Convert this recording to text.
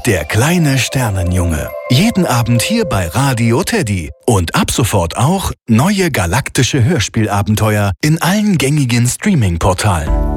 der kleine Sternenjunge. Jeden Abend hier bei Radio Teddy. Und ab sofort auch neue galaktische Hörspielabenteuer in allen gängigen Streaming-Portalen.